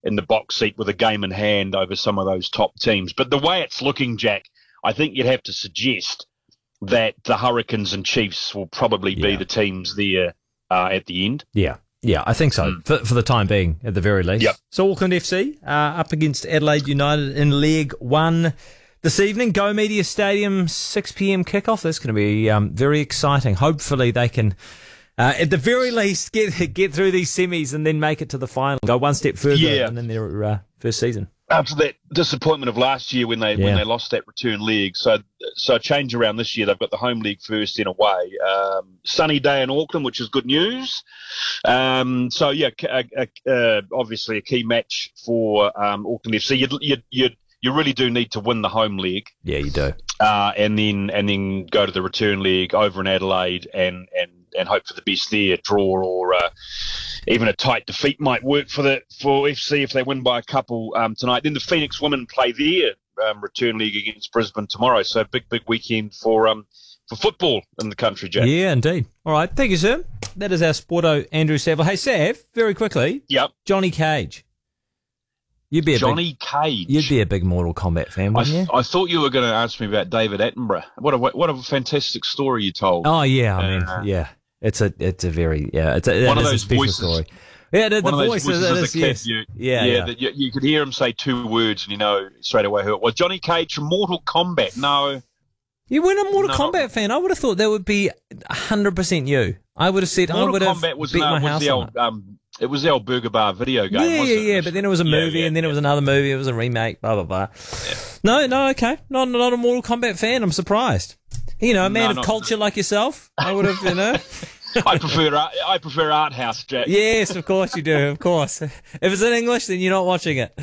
in the box seat with a game in hand over some of those top teams. But the way it's looking, Jack, I think you'd have to suggest that the Hurricanes and Chiefs will probably be the teams there at the end. Yeah, I think so, for the time being, at the very least. Yep. So Auckland FC up against Adelaide United in Leg 1 this evening. Go Media Stadium, 6 p.m. kickoff. That's going to be very exciting. Hopefully they can, at the very least, get through these semis and then make it to the final. Go one step further and then their first season. After that disappointment of last year when they lost that return leg, so a change around this year. They've got the home league first in away. Sunny day in Auckland, which is good news. Obviously a key match for Auckland FC. You really do need to win the home leg. Yeah, you do. And then go to the return leg over in Adelaide and hope for the best there. Draw or even a tight defeat might work for FC if they win by a couple tonight. Then the Phoenix women play their return league against Brisbane tomorrow. So big weekend for football in the country, Jack. Yeah, indeed. All right, thank you, sir. That is our Sporto, Andrew Saville. Hey, Sav, very quickly. Yep. Johnny Cage. You'd be a big Mortal Kombat fan, wouldn't you? I thought you were going to ask me about David Attenborough. What a fantastic story you told. Oh yeah, I mean, it's a very it's one of those voices. Story. Yeah, the voice is yes. You could hear him say two words and you know straight away who it was. Johnny Cage from Mortal Kombat. No, you weren't a Mortal Kombat fan. I would have thought that would be 100% you. I would have said Mortal I would Kombat have beat my house on it. It was the old Burger Bar video game, wasn't it? Yeah, but then it was a movie, and then it was another movie, it was a remake, blah, blah, blah. Yeah. No, okay. Not a Mortal Kombat fan, I'm surprised. You know, a man of culture like yourself, I would have, I prefer art house, Jack. Yes, of course you do, of course. If it's in English, then you're not watching it.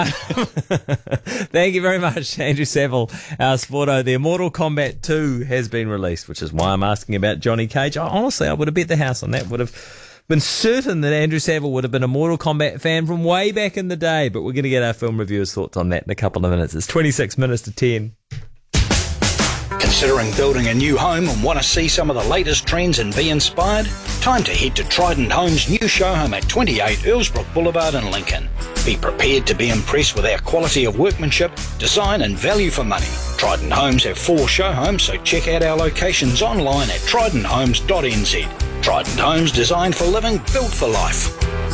Thank you very much, Andrew Saville, our Sporto. The Mortal Kombat 2 has been released, which is why I'm asking about Johnny Cage. Honestly, I would have bet the house on that. Would have been certain that Andrew Saville would have been a Mortal Kombat fan from way back in the day, but we're going to get our film reviewers' thoughts on that in a couple of minutes. It's 26 minutes to 10. Considering building a new home and want to see some of the latest trends and be inspired? Time to head to Trident Homes' new show home at 28 Earlsbrook Boulevard in Lincoln. Be prepared to be impressed with our quality of workmanship, design and value for money. Trident Homes have 4 show homes, so check out our locations online at tridenthomes.nz. Trident Homes, designed for living, built for life.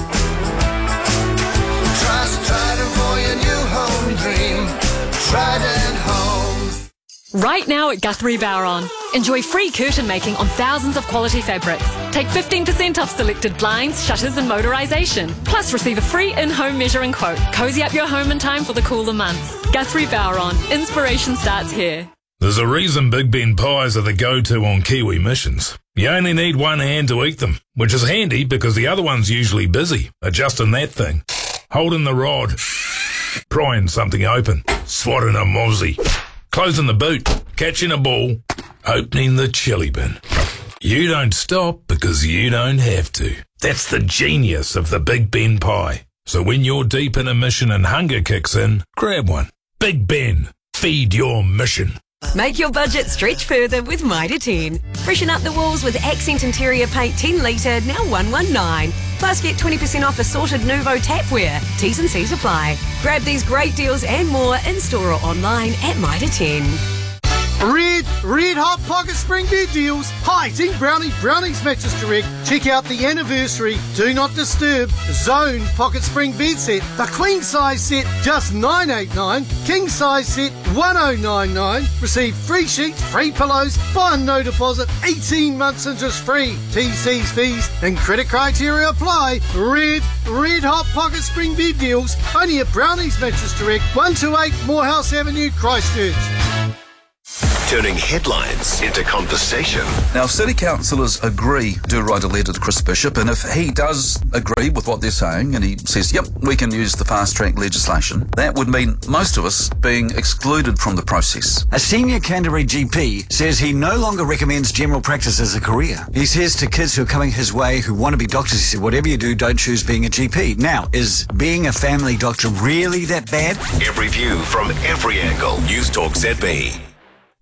Trust Trident for your new home dream. Trident Homes. Right now at Guthrie Bowron. Enjoy free curtain making on thousands of quality fabrics. Take 15% off selected blinds, shutters and motorisation. Plus receive a free in-home measuring quote. Cozy up your home in time for the cooler months. Guthrie Bowron. Inspiration starts here. There's a reason Big Ben pies are the go-to on Kiwi missions. You only need one hand to eat them, which is handy because the other one's usually busy adjusting that thing, holding the rod, prying something open, swatting a mozzie, closing the boot, catching a ball, opening the chili bin. You don't stop because you don't have to. That's the genius of the Big Ben pie. So when you're deep in a mission and hunger kicks in, grab one. Big Ben, feed your mission. Make your budget stretch further with Mitre 10. Freshen up the walls with Accent Interior Paint 10 litre, now $119. Plus get 20% off assorted Nuvo tapware. T's and C's apply. Grab these great deals and more in-store or online at Mitre 10. Red Hot Pocket Spring bed deals. Hi, Team Brownie's matches correct. Check out the anniversary Do Not Disturb Zone Pocket Spring bed set. The queen size set just $989. King size set $1099. Receive free sheets, free pillows, buy and no deposit, 18 months interest free. TC's fees and credit criteria apply. Red Hot Pocket Spring bed deals. Only at Brownie's Mattress Direct, 128 Morehouse Avenue, Christchurch. Turning headlines into conversation. Now, city councillors agree to write a letter to Chris Bishop, and if he does agree with what they're saying, and he says, yep, we can use the fast-track legislation, that would mean most of us being excluded from the process. A senior Canterbury GP says he no longer recommends general practice as a career. He says to kids who are coming his way who want to be doctors, he said, whatever you do, don't choose being a GP. Now, is being a family doctor really that bad? Every view from every angle. News Talk ZB.